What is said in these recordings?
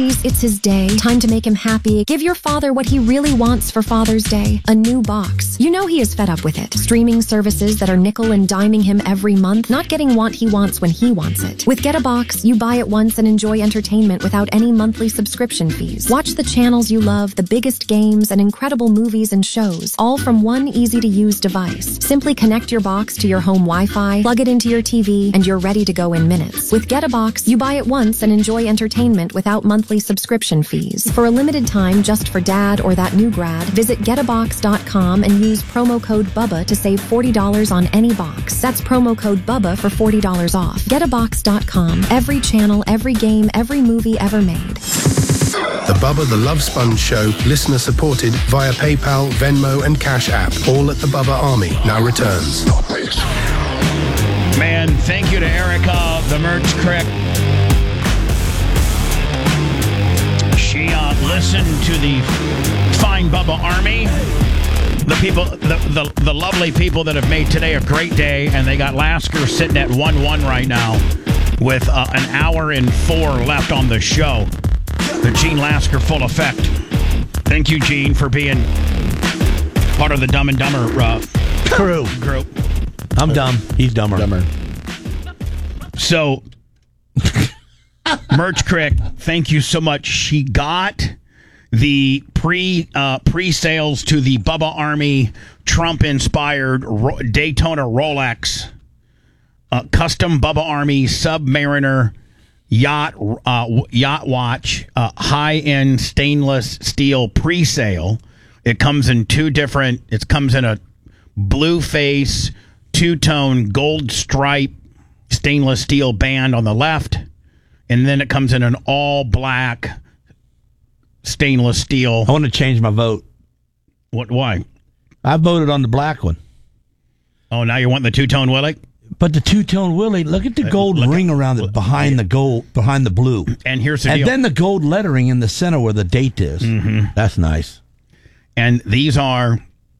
It's his day. Time to make him happy. Give your father what he really wants for Father's Day. A new box. You know he is fed up with it. Streaming services that are nickel and diming him every month, not getting what he wants when he wants it. With Get a Box, you buy it once and enjoy entertainment without any monthly subscription fees. Watch the channels you love, the biggest games, and incredible movies and shows, all from one easy-to-use device. Simply connect your box to your home Wi-Fi, plug it into your TV, and you're ready to go in minutes. With Get a Box, you buy it once and enjoy entertainment without monthly subscription fees. For a limited time, just for dad or that new grad, visit getabox.com and use promo code BUBBA to save $40 on any box. That's promo code BUBBA for $40 off. Getabox.com. Every channel, every game, every movie ever made. The Bubba the Love Sponge Show, listener supported via PayPal, Venmo, and Cash App. All at the Bubba Army now returns. Man, thank you to Erica, the merch crick. She listened to the fine Bubba Army. The people, the lovely people that have made today a great day, and they got Lasker sitting at 1-1 right now with an hour and 4 left on the show. The Gene Lasker Full Effect. Thank you, Gene, for being part of the Dumb and Dumber crew. I'm dumb. He's dumber. So, Merch Crick, thank you so much. She got the pre-sales to the Bubba Army Trump-inspired Daytona Rolex custom Bubba Army Submariner yacht watch, high-end stainless steel pre-sale. It comes in it comes in a blue face, two-tone gold stripe stainless steel band on the left, and then it comes in an all-black stainless steel. I want to change my vote. Why? I voted on the black one. Oh, now you want the two-tone Willie? But the two-tone Willie, look at the gold ring around it behind the blue. And here's the deal. And then the gold lettering in the center where the date is. Mm-hmm. That's nice. And these are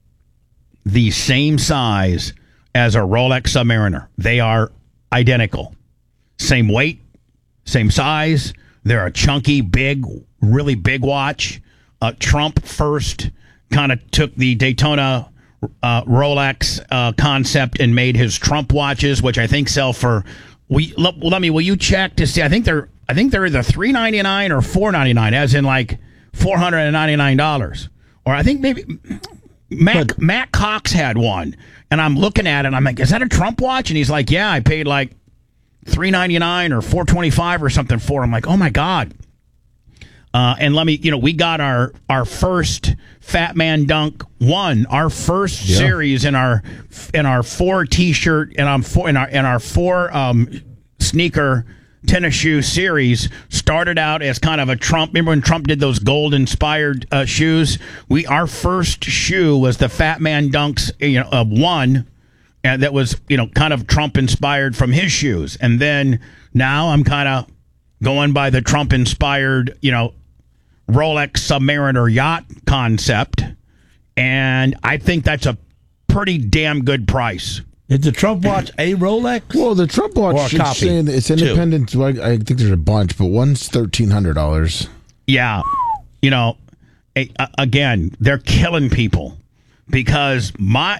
the same size as a Rolex Submariner. They are identical. Same weight, same size. They're a chunky, big, really big watch. Trump first kind of took the Daytona Rolex concept and made his Trump watches, which I think sell for. Will you check to see? I think they're either $399 or $499, as in like $499, or I think maybe Matt Cox had one, and I'm looking at it, and I'm like, is that a Trump watch? And he's like, yeah, I paid like $399 or $425 or something for. I'm like, oh my God. And we got our first Fat Man Dunk one, our first series in our 4 T-shirt and our 4 sneaker tennis shoe series started out as kind of a Trump. Remember when Trump did those gold inspired shoes? Our first shoe was the Fat Man Dunks, one, and that was kind of Trump inspired from his shoes. And then now I'm kind of going by the Trump inspired, Rolex Submariner yacht concept, and I think that's a pretty damn good price. Is the Trump watch a Rolex? Well, the Trump watch is saying it's independent. So I think there's a bunch, but one's $1,300. Yeah, again, they're killing people because my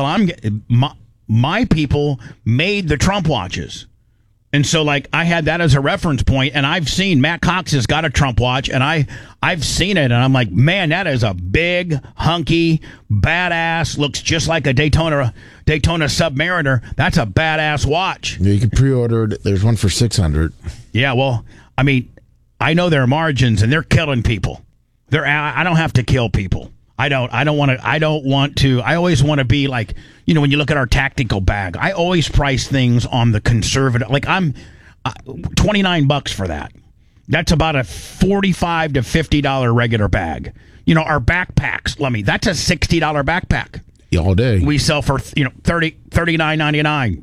people made the Trump watches. And so, I had that as a reference point, and I've seen Matt Cox has got a Trump watch, and I've seen it, and I'm like, man, that is a big, hunky, badass, looks just like a Daytona Submariner. That's a badass watch. Yeah, you can pre-order it. There's one for $600. Yeah, well, I mean, I know their margins, and they're killing people. I don't have to kill people. I don't want to. I always want to be like, when you look at our tactical bag, I always price things on the conservative. Like I'm $29 for that. That's about a $45 to $50 regular bag. Our backpacks, that's a $60 backpack. All day. We sell for $39.99.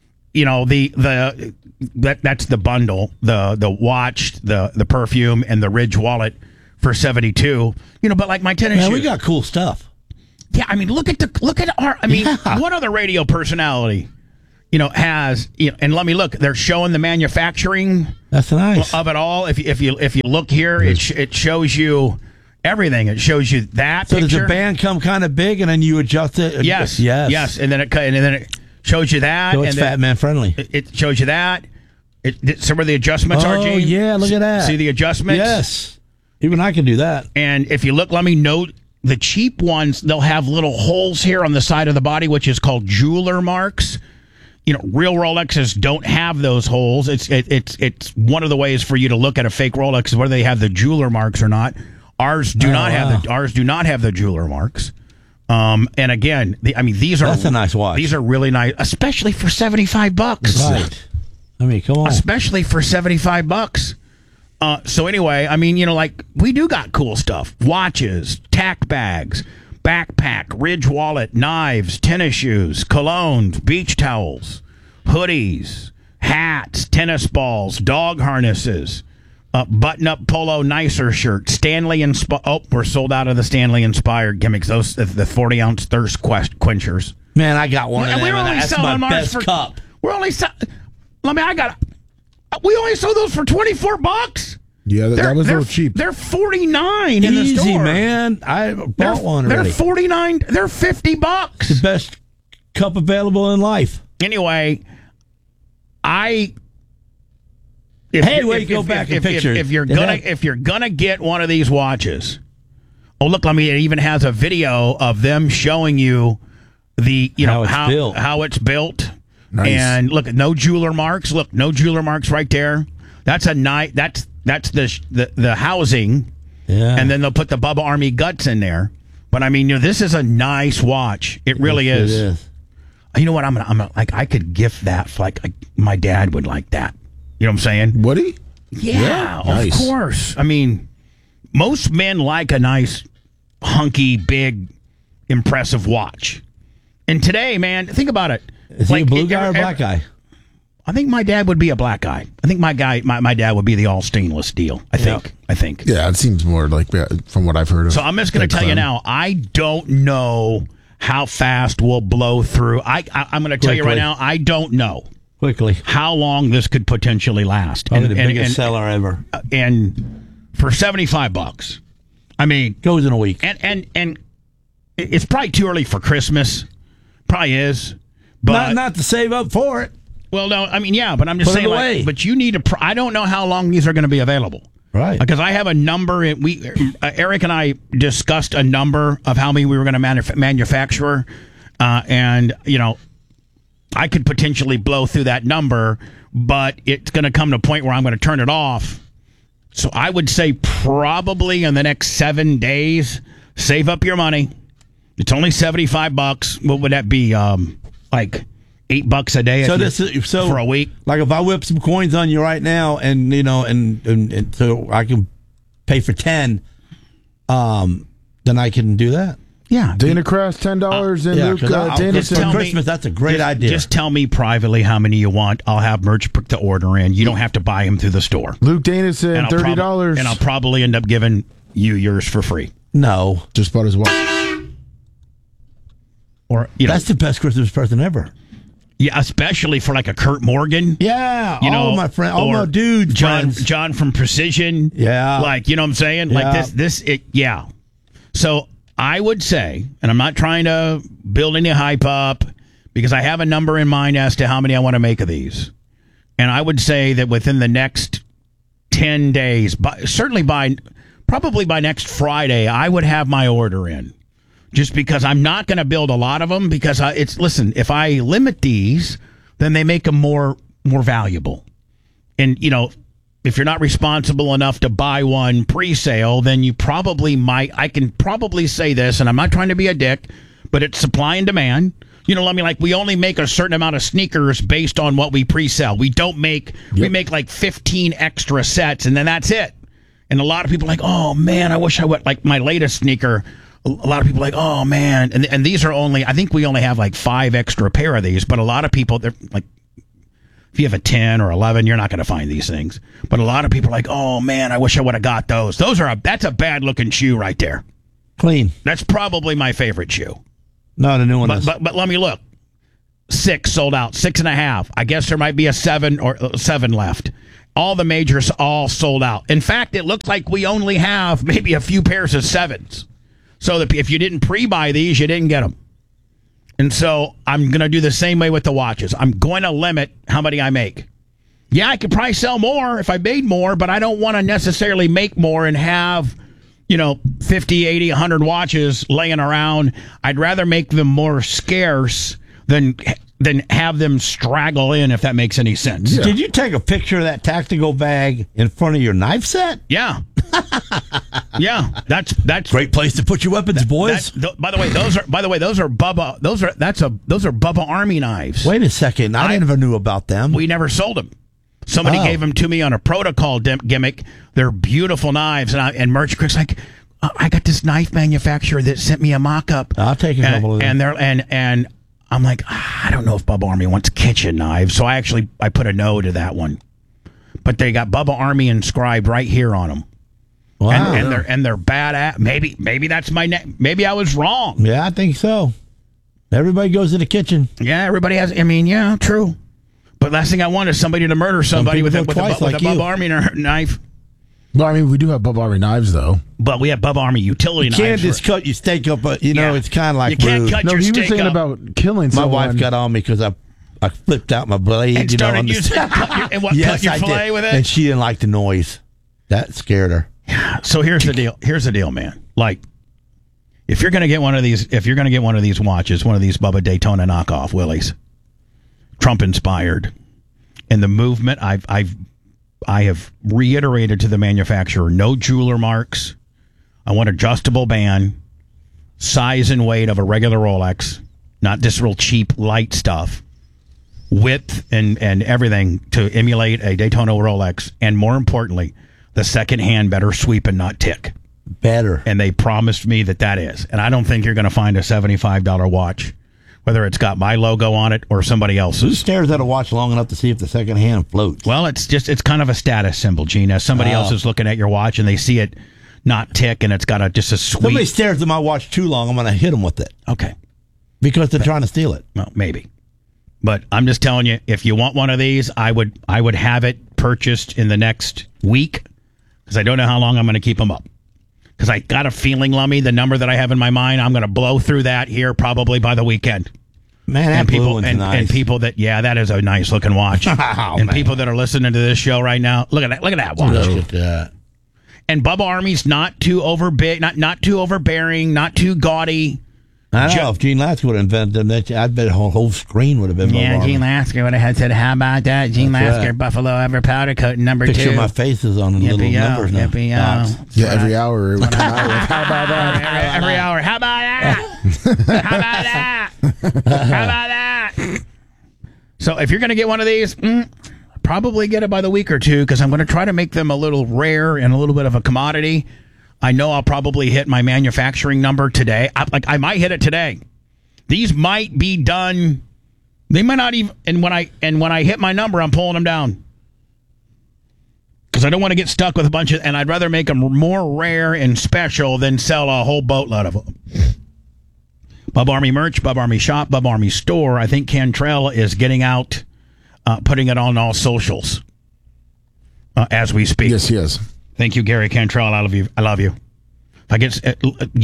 That's the bundle, the watch, the perfume, and the Ridge wallet for $72. But like my tennis shoes, we got cool stuff. Yeah, I mean, look at our. I mean, what other radio personality, has, and let me look. They're showing the manufacturing. That's nice of it all. If you look here, it shows you everything. It shows you that. So picture. does the band come kind of big, and then you adjust it? Yes, and then it shows you that. So it's fat man friendly. It shows you that. So where the adjustments are, Gene? Oh yeah, look at that. See the adjustments? Yes, even I can do that. And if you look, let me note. The cheap ones, they'll have little holes here on the side of the body, which is called jeweler marks. Real Rolexes don't have those holes. It's one of the ways for you to look at a fake Rolex is whether they have the jeweler marks or not. Ours do not have the jeweler marks. And again, these are that's a nice watch. These are really nice, especially for $75. Right. Come on. Especially for $75. So anyway, we do got cool stuff. Watches, tack bags, backpack, Ridge wallet, knives, tennis shoes, colognes, beach towels, hoodies, hats, tennis balls, dog harnesses, button-up polo nicer shirt, Stanley we're sold out of the Stanley inspired gimmicks. Those the 40-ounce thirst quenchers. Man, I got one of them. We're only that's selling my ours best cup. We're only we only sold those for $24. Yeah, that was a little cheap. They're $49 in the store. Easy, man. I bought one already. They're $49. They're $50. The best cup available in life. Anyway, go back and picture. If you're gonna get one of these watches, look, it even has a video of them showing you the how it's built. Nice. And look, no jeweler marks. Look, no jeweler marks right there. That's a nice. That's the housing. Yeah. And then they'll put the Bubba Army guts in there. But this is a nice watch. It really is. It is. You know what? I'm I could gift that for my dad would like that. You know what I'm saying? Would he? Yeah, nice. Of course. Most men like a nice, hunky, big, impressive watch. And today, man, think about it. Is he a blue guy or a black guy? I think my dad would be a black guy. I think my dad would be the all stainless deal. I think. Yeah, it seems more like from what I've heard of. So I'm just going to tell you now, I don't know how fast we'll blow through. I'm going to tell you right now, I don't know. Quickly. How long this could potentially last. Probably the biggest seller ever. And for $75. Goes in a week. And it's probably too early for Christmas. Probably is. But not to save up for it. Well, no, but I'm just saying, but you need to. I don't know how long these are going to be available, right? Because I have a number. Eric and I discussed a number of how many we were going to manufacture, and I could potentially blow through that number, but it's going to come to a point where I'm going to turn it off. So I would say probably in the next 7 days, save up your money. It's only $75. What would that be? $8 a day. For a week. Like if I whip some coins on you right now, and and so I can pay for 10, then I can do that. Yeah, Dana Kraft $10 and Luke Dana Christmas. That's a great idea. Just tell me privately how many you want. I'll have merch to order in. You don't have to buy them through the store. Luke Danison $30, and I'll probably end up giving you yours for free. No, just bought his watch. Or that's the best Christmas present ever. Yeah, especially for like a Kurt Morgan. Yeah, my friend, all my dudes, John from Precision. Yeah, you know what I'm saying? Yeah. Like this. Yeah. So I would say, and I'm not trying to build any hype up, because I have a number in mind as to how many I want to make of these, and I would say that within the next 10 days, probably by next Friday, I would have my order in. Just because I'm not going to build a lot of them, because if I limit these, then they make them more valuable. And, if you're not responsible enough to buy one pre-sale, then you probably might. I can probably say this, and I'm not trying to be a dick, but it's supply and demand. We only make a certain amount of sneakers based on what we pre-sell. We don't make, we make like 15 extra sets, and then that's it. And a lot of people are like, oh man, I wish I would, like my latest sneaker. A lot of people are like, oh man, and these are I think we only have like 5 extra pair of these, but a lot of people, they're like, if you have a 10 or 11, you're not going to find these things. But a lot of people are like, oh man, I wish I would have got those. That's a bad looking shoe right there. Clean. That's probably my favorite shoe. No, the new one. But let me look. 6 sold out, 6.5. I guess there might be a 7 left. All the majors all sold out. In fact, it looked like we only have maybe a few pairs of 7s. So that if you didn't pre-buy these, you didn't get them. And so I'm going to do the same way with the watches. I'm going to limit how many I make. Yeah, I could probably sell more if I made more, but I don't want to necessarily make more and have, 50, 80, 100 watches laying around. I'd rather make them more scarce than have them straggle in, if that makes any sense. Yeah. Did you take a picture of that tactical bag in front of your knife set? Yeah. Yeah, that's great place to put your weapons, boys. By the way, those are Bubba. Those are Bubba Army knives. Wait a second, I never knew about them. We never sold them. Somebody gave them to me on a protocol gimmick. They're beautiful knives, and Merch Crick's like, I got this knife manufacturer that sent me a mock-up. I'll take a couple of them. And I'm like, I don't know if Bubba Army wants kitchen knives, so I put a no to that one. But they got Bubba Army inscribed right here on them. Wow. And they're badass. Maybe that's my name. Maybe I was wrong. Yeah, I think so. Everybody goes to the kitchen. Yeah, everybody has. Yeah, true. But last thing I want is somebody to murder somebody with a Bubba Army knife. Well, I mean, we do have Bubba Army knives, though. But we have Bubba Army utility knives. You can't just cut your steak up, it's kind of like you can't rude. cut your steak up. No, he was thinking about killing someone. My wife got on me because I flipped out my blade. And started using it. Cut your fillet with it? And she didn't like the noise. That scared her. So here's the deal, man. Like, if you're gonna get one of these watches, one of these Bubba Daytona knockoff Willies, Trump inspired, and the movement, I have reiterated to the manufacturer, no jeweler marks. I want adjustable band, size and weight of a regular Rolex, not this real cheap light stuff. Width and everything to emulate a Daytona Rolex, and more importantly, the second hand better sweep and not tick. Better. And they promised me that is. And I don't think you're going to find a $75 watch, whether it's got my logo on it or somebody else's. Who stares at a watch long enough to see if the second hand floats? Well, it's kind of a status symbol, Gene. As somebody else is looking at your watch and they see it not tick and it's got just a sweep. Somebody stares at my watch too long, I'm going to hit them with it. Okay. Because they're trying to steal it. Well, maybe. But I'm just telling you, if you want one of these, I would have it purchased in the next week, because I don't know how long I'm going to keep them up. Because I got a feeling, Lummy, the number that I have in my mind, I'm going to blow through that here probably by the weekend. Man, that blue one's nice. And people that, that is a nice looking watch. People that are listening to this show right now, look at that watch. Look at that. And Bubba Army's not too not too overbearing, not too gaudy. I know, if Gene Lasker would have invented them, I bet a whole screen would have been Bubba Army. Gene Lasker would have said, how about that? Gene Lasker, right. Buffalo Ever Powder Coat, number 2. Picture my faces on the little numbers now. Yeah, every hour. It would come out with, how about that? Every hour. How about that? How about that? How about that? So if you're going to get one of these, probably get it by the week or two, because I'm going to try to make them a little rare and a little bit of a commodity. I know I'll probably hit my manufacturing number today. I might hit it today. These might be done. They might not even. And when I hit my number, I'm pulling them down, because I don't want to get stuck with a bunch of. And I'd rather make them more rare and special than sell a whole boatload of them. Bubba Army merch, Bubba Army shop, Bubba Army store. I think Cantrell is getting out, putting it on all socials as we speak. Yes, yes. Thank you, Gary Cantrell. I love you. I love you. If I get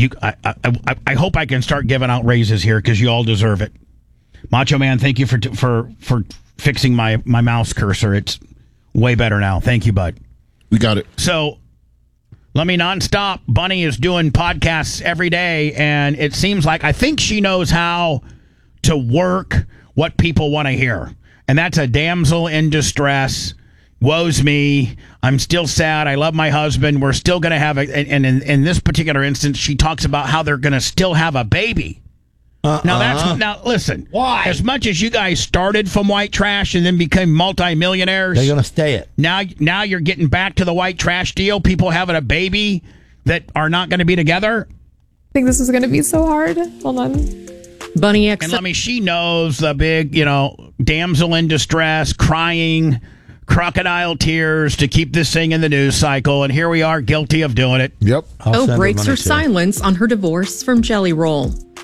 I hope I can start giving out raises here, because you all deserve it. Macho Man, thank you for fixing my mouse cursor. It's way better now. Thank you, bud. We got it. So, let me nonstop. Bunny is doing podcasts every day, and it seems like I think she knows how to work what people want to hear, and that's a damsel in distress. Woe's me. I'm still sad. I love my husband. We're still going to have and in this particular instance, she talks about how they're going to still have a baby. Now listen. Why? As much as you guys started from white trash and then became multimillionaires, they're going to stay it. Now you're getting back to the white trash deal. People having a baby that are not going to be together. I think this is going to be so hard. Hold on. Bunny X. And let me. She knows the big, damsel in distress, crying. Crocodile tears to keep this thing in the news cycle, and here we are, guilty of doing it. Yep. breaks her silence on her divorce from Jelly Roll.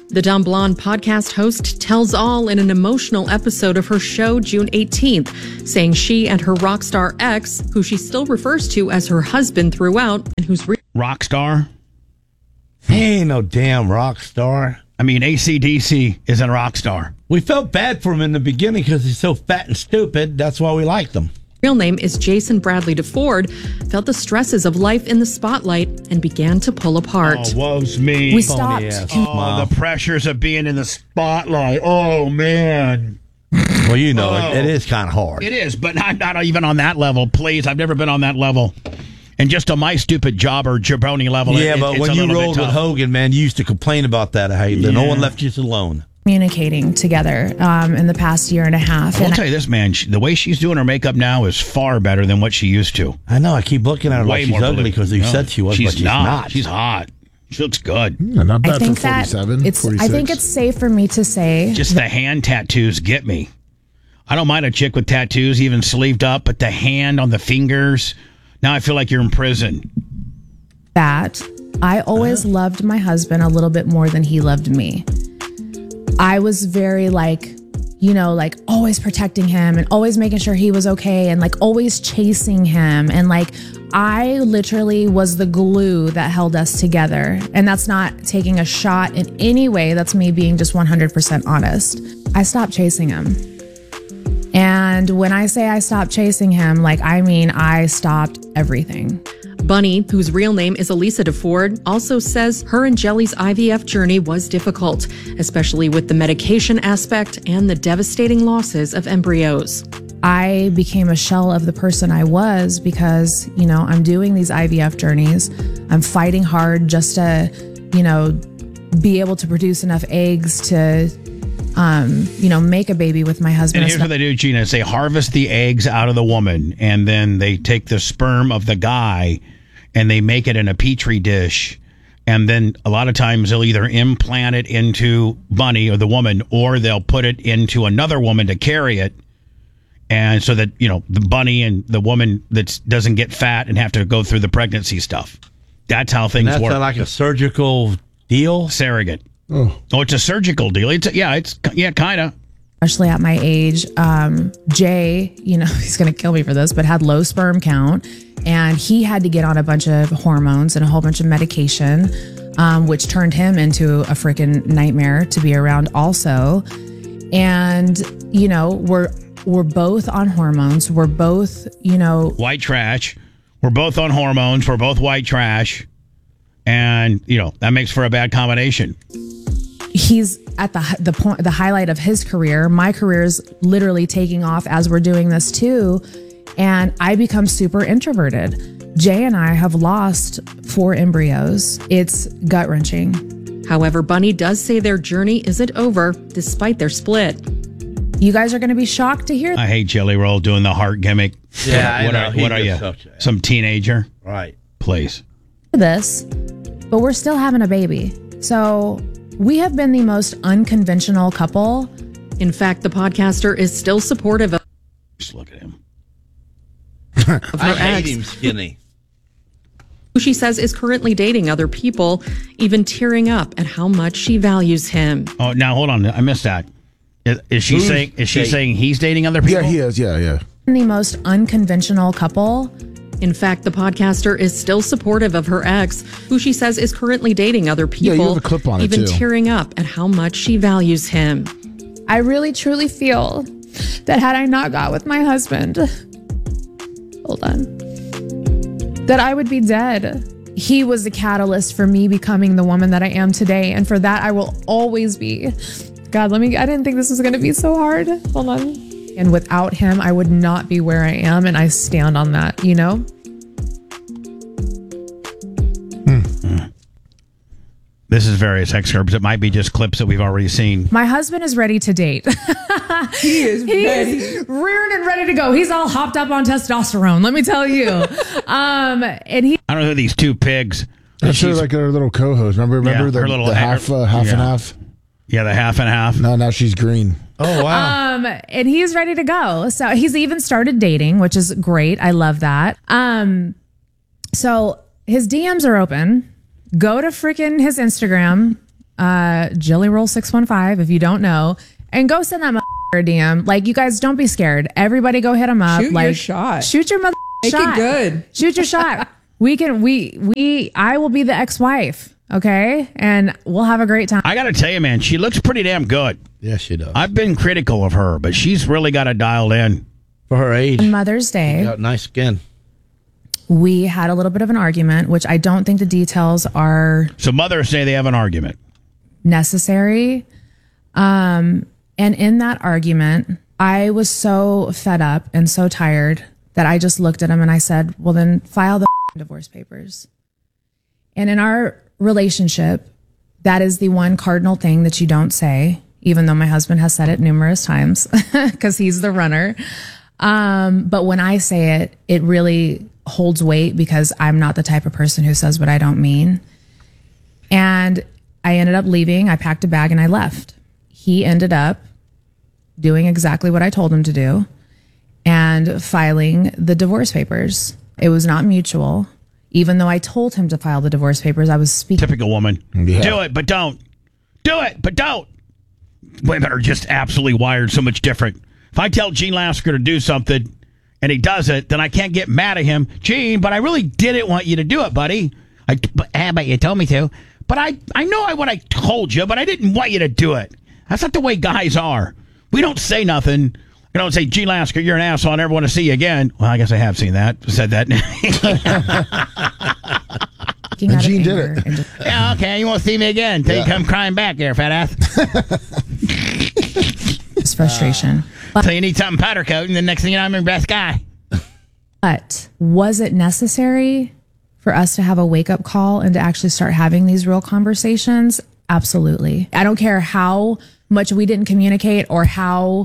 The Dumb Blonde podcast host tells all in an emotional episode of her show June 18th, saying she and her rock star ex, who she still refers to as her husband throughout, and who's rock star? He ain't no damn rock star. I mean, AC/DC isn't a rock star. We felt bad for him in the beginning because he's so fat and stupid. That's why we liked him. real name is Jason Bradley DeFord, felt the stresses of life in the spotlight and began to pull apart. Oh, woe's me. We stopped. Oh, the pressures of being in the spotlight. Oh, man. Well, you know, it is kind of hard. It is, but I'm not even on that level, please. I've never been on that level. And just on my stupid jobber jabroni level, but when you rolled with Hogan, man, you used to complain about that. Hey, no one left you alone. Communicating together in the past year and a half. I'll tell you this, man. The way she's doing her makeup now is far better than what she used to. I know. I keep looking at her like she's ugly because you said she was, but she's not. She's hot. She looks good. Yeah, not bad I think for 47, 46. I think it's safe for me to say. Just the hand tattoos get me. I don't mind a chick with tattoos, even sleeved up, but the hand on the fingers. Now I feel like you're in prison. That I always loved my husband a little bit more than he loved me. I was very always protecting him and always making sure he was okay and always chasing him. And I literally was the glue that held us together. And that's not taking a shot in any way. That's me being just 100% honest. I stopped chasing him. And when I say I stopped chasing him, I mean I stopped everything. Bunny, whose real name is Elisa DeFord, also says her and Jelly's IVF journey was difficult, especially with the medication aspect and the devastating losses of embryos. I became a shell of the person I was because, I'm doing these IVF journeys. I'm fighting hard just to, be able to produce enough eggs to make a baby with my husband. And here's what they do, Gina, is they harvest the eggs out of the woman, and then they take the sperm of the guy and they make it in a petri dish. And then a lot of times they'll either implant it into Bunny or the woman, or they'll put it into another woman to carry it. And so that, the bunny and the woman that doesn't get fat and have to go through the pregnancy stuff. That's how things work. That's like a surgical deal? Surrogate. Oh, it's a surgical deal. It's kind of. Especially at my age, Jay, he's going to kill me for this, but had low sperm count, and he had to get on a bunch of hormones and a whole bunch of medication, which turned him into a freaking nightmare to be around also. And, we're both on hormones. We're both, white trash. We're both on hormones. We're both white trash. And, that makes for a bad combination. He's at the highlight of his career. My career is literally taking off as we're doing this too. And I become super introverted. Jay and I have lost 4 embryos. It's gut-wrenching. However, Bunny does say their journey isn't over despite their split. You guys are going to be shocked to hear. I hate Jelly Roll doing the heart gimmick. Yeah, what are you? Some teenager? Right. Please. This, but we're still having a baby. So we have been the most unconventional couple. In fact, the podcaster is still supportive of. Just look at him. I hate him skinny. Who she says is currently dating other people, even tearing up at how much she values him. Oh, now hold on. I missed that. Is she saying he's dating other people? Yeah, he is. Yeah. The most unconventional couple. In fact, the podcaster is still supportive of her ex, who she says is currently dating other people, you have a clip on it, even too. tearing up at how much she values him. I really truly feel that had I not got with my husband, that I would be dead. He was the catalyst for me becoming the woman that I am today, and for that I will always be. God, I didn't think this was going to be so hard. Hold on. And without him, I would not be where I am, and I stand on that, This is various excerpts. It might be just clips that we've already seen. My husband is ready to date. He is reared and ready to go. He's all hopped up on testosterone, let me tell you. And he. I don't know who these two pigs. That's her her little co-host. Remember her little the half and half. Yeah, the half and half. No, now she's green. Oh, wow. And he's ready to go. So he's even started dating, which is great. I love that. So his DMs are open. Go to freaking his Instagram. Jilly Roll 615 if you don't know, and go send that a DM. Like, you guys, don't be scared. Everybody go hit him up. Shoot like, your shot. Shoot your Make shot. it good. Shoot your shot. I will be the ex-wife. Okay. And we'll have a great time. I got to tell you, man, she looks pretty damn good. Yes, she does. I've been critical of her, but she's really got it dialed in. For her age. On Mother's Day. Got nice skin. We had a little bit of an argument, which I don't think the details are. So Mother's Day, they have an argument. Necessary. And in that argument, I was so fed up and so tired that I just looked at him and I said, well, then file the divorce papers. And in our relationship, that is the one cardinal thing that you don't say, even though my husband has said it numerous times because he's the runner. But when I say it, it really holds weight because I'm not the type of person who says what I don't mean. And I ended up leaving. I packed a bag and I left. He ended up doing exactly what I told him to do and filing the divorce papers. It was not mutual. Even though I told him to file the divorce papers, I was speaking. Typical woman. Yeah. Do it, but don't. Do it, but don't. Women are just absolutely wired so much different. If I tell Gene Lasker to do something and he does it, then I can't get mad at him. Gene, but I really didn't want you to do it, buddy. But you told me to. But I know what I told you, but I didn't want you to do it. That's not the way guys are. We don't say nothing. You don't say, Gene Lasker, you're an asshole. I never want to see you again. Well, I guess I have seen that. Said that. And Gene did it. Yeah, okay. You won't see me again until you come crying back here, fat ass. It's frustration. So you need something powder coat, and the next thing you know, I'm your best guy. But was it necessary for us to have a wake-up call and to actually start having these real conversations? Absolutely. I don't care how much we didn't communicate or how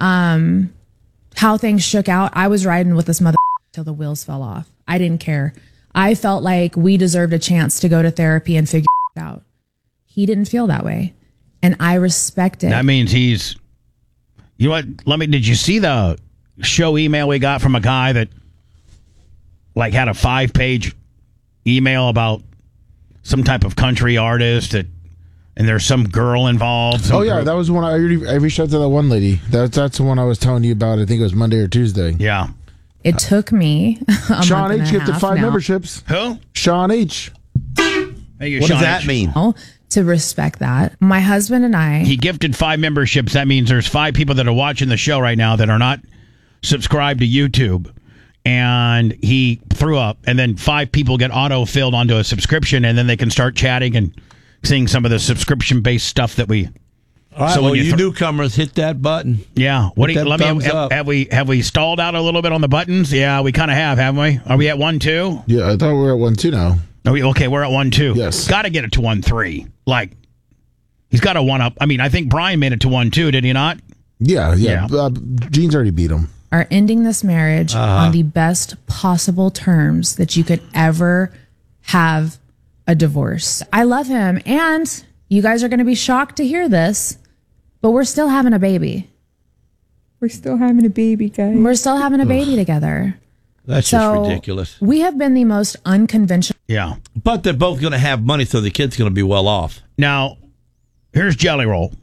things shook out. I was riding with this mother till the wheels fell off. I didn't care. I felt like we deserved a chance to go to therapy and figure it out. He didn't feel that way. And I respect it. That means he's, you know what? Did you see the show email we got from a guy that like had a 5-page email about some type of country artist and there's some girl involved? That was one I reached out to that one lady. That's the one I was telling you about. I think it was Monday or Tuesday. Yeah. It took me Sean H. gifted 5 memberships. Who? Sean H. Hey, what does that mean? To respect that. My husband and I. He gifted 5 memberships. That means there's 5 people that are watching the show right now that are not subscribed to YouTube. And he threw up. And then 5 people get auto-filled onto a subscription. And then they can start chatting and seeing some of the subscription-based stuff that we... All right, so well, you newcomers, hit that button. Yeah. What do you, let me have we stalled out a little bit on the buttons? Yeah, we kind of have, haven't we? Are we at 1-2? Yeah, I thought we were at 1-2 now. Okay, we're at 1-2. Yes. Got to get it to 1-3. Like, he's got a 1-up. I mean, I think Brian made it to 1-2, did he not? Yeah. Gene's already beat him. Are ending this marriage on the best possible terms that you could ever have a divorce. I love him, and you guys are going to be shocked to hear this, but we're still having a baby. We're still having a baby, guys. We're still having a baby together. That's just ridiculous. We have been the most unconventional. Yeah. But they're both going to have money, so the kid's going to be well off. Now, here's Jelly Roll.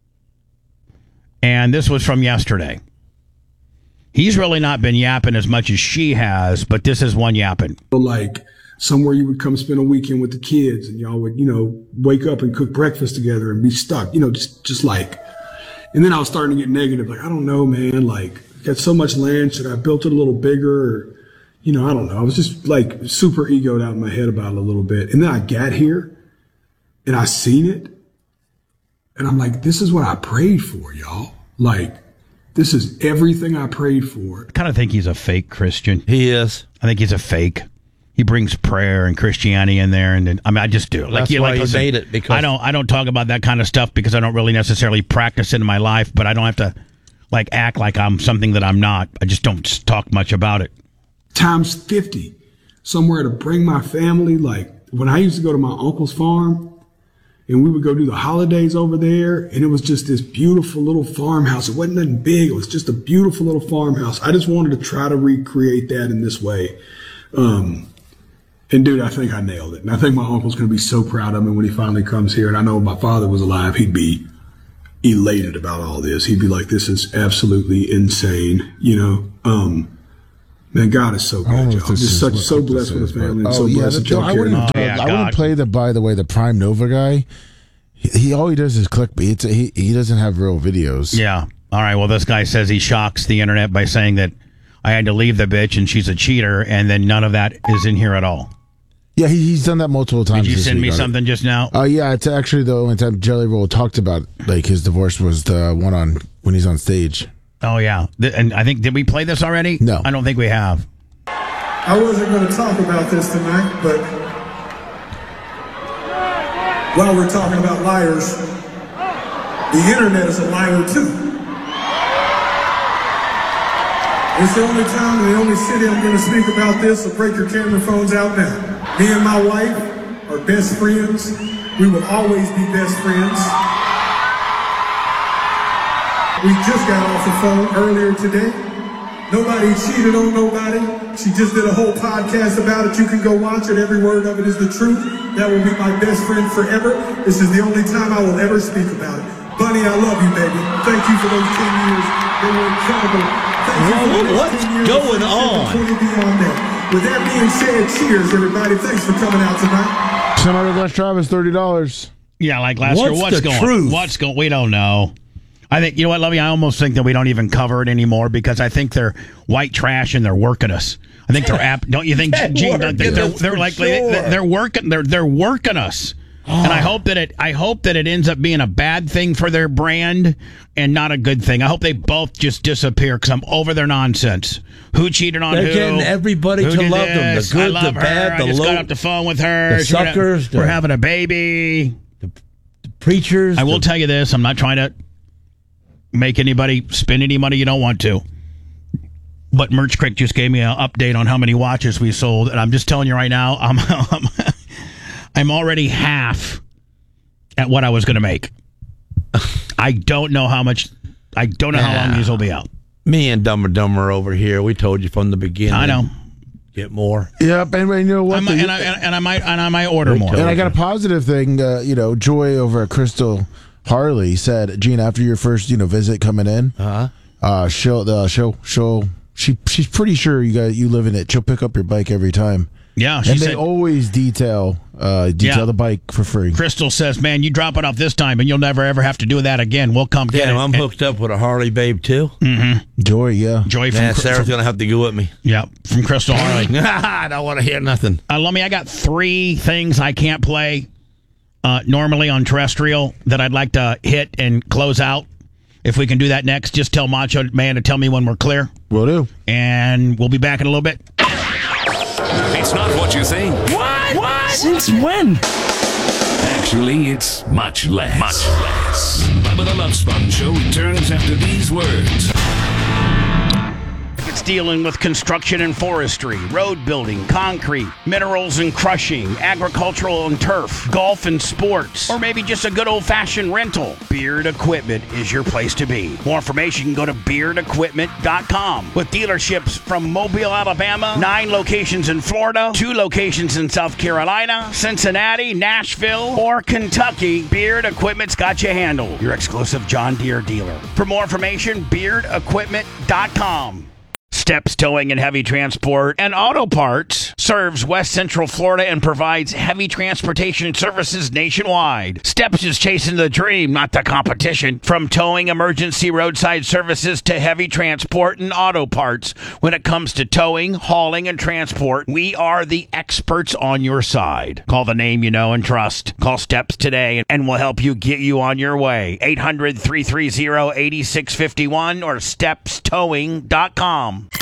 And this was from yesterday. He's really not been yapping as much as she has, but this is one yapping. Like somewhere you would come spend a weekend with the kids and y'all would, wake up and cook breakfast together and be stuck, just like, and then I was starting to get negative. Like, I don't know, man, like got so much land. Should I have built it a little bigger? Or, I don't know. I was just like super egoed out in my head about it a little bit. And then I got here and I seen it and I'm like, this is what I prayed for, y'all. Like, this is everything I prayed for. I kind of think he's a fake Christian. He is. I think he's a fake. He brings prayer and Christianity in there, and I just do. That's why he made it. Because I don't talk about that kind of stuff because I don't really necessarily practice it in my life. But I don't have to act like I'm something that I'm not. I just don't talk much about it. Times 50, somewhere to bring my family. Like when I used to go to my uncle's farm, and we would go do the holidays over there, and it was just this beautiful little farmhouse. It wasn't nothing big. It was just a beautiful little farmhouse. I just wanted to try to recreate that in this way. And dude, I think I nailed it. And I think my uncle's going to be so proud of me when he finally comes here. And I know if my father was alive, he'd be elated about all this. He'd be like, this is absolutely insane. You know, man, God is so good. I'm just so blessed with a family. And so blessed with I wouldn't play the Prime Nova guy. He all he does is clickbait. He doesn't have real videos. Yeah. All right. Well, this guy says he shocks the internet by saying that I had to leave the bitch and she's a cheater, and then none of that is in here at all. Yeah, he's done that multiple times. Did you send me something just now? Yeah, it's actually the only time Jelly Roll talked about like his divorce was the one on when he's on stage. Oh yeah, and I think did we play this already? No, I don't think we have. I wasn't going to talk about this tonight, but while we're talking about liars, the internet is a liar too. It's the only time in the only city I'm going to speak about this, so break your camera phones out now. Me and my wife are best friends. We will always be best friends. We just got off the phone earlier today. Nobody cheated on nobody. She just did a whole podcast about it. You can go watch it. Every word of it is the truth. That will be my best friend forever. This is the only time I will ever speak about it. Bunny, I love you, baby. Thank you for those 10 years. They were incredible. What's going on? With that being said, cheers, everybody. Thanks for coming out tonight. Somebody last Travis $30. Yeah, like last year. What's going on? What's going? We don't know. I think, you know what, Lovey? I almost think that we don't even cover it anymore because I think they're white trash and they're working us. I think they're don't you think, Gene? They're like they're working. They're working us. And I hope that it ends up being a bad thing for their brand and not a good thing. I hope they both just disappear because I'm over their nonsense. Who cheated on who? They're getting everybody to love them. The good, the bad, the low. I just got off the phone with her. The suckers. We're having a baby. The preachers. I will tell you this. I'm not trying to make anybody spend any money you don't want to. But Merch Crick just gave me an update on how many watches we sold. And I'm just telling you right now, I'm already half at what I was going to make. I don't know how much. I don't know how long these will be out. Me and Dumb and Dumber over here. We told you from the beginning. I know. Get more. Yep, and you know what? I might order more. And I got a positive thing. Joy over at Crystal Harley said, Gene, after your first visit coming in, she's pretty sure you live in it. She'll pick up your bike every time. Yeah, and they always detail the bike for free. Crystal says, "Man, you drop it off this time, and you'll never ever have to do that again. We'll come get it." I'm hooked up with a Harley babe too. Mm-hmm. Joy, yeah, Joy. Sarah's gonna have to go with me. Yeah, from Crystal Harley. I don't want to hear nothing. I got 3 things I can't play normally on terrestrial that I'd like to hit and close out. If we can do that next, just tell Macho Man to tell me when we're clear. Will do. And we'll be back in a little bit. It's not what you think. What? Since when? Actually, it's much less. Much less. Bubba the Love Sponge Show returns after these words. It's dealing with construction and forestry, road building, concrete, minerals and crushing, agricultural and turf, golf and sports, or maybe just a good old-fashioned rental. Beard Equipment is your place to be. More information, go to beardequipment.com. With dealerships from Mobile, Alabama, 9 locations in Florida, 2 locations in South Carolina, Cincinnati, Nashville, or Kentucky, Beard Equipment's got you handled. Your exclusive John Deere dealer. For more information, beardequipment.com. Steps Towing and Heavy Transport and Auto Parts serves West Central Florida and provides heavy transportation services nationwide. Steps is chasing the dream, not the competition. From towing, emergency roadside services to heavy transport and auto parts. When it comes to towing, hauling, and transport, we are the experts on your side. Call the name you know and trust. Call Steps today and we'll help you get you on your way. 800-330-8651 or stepstowing.com.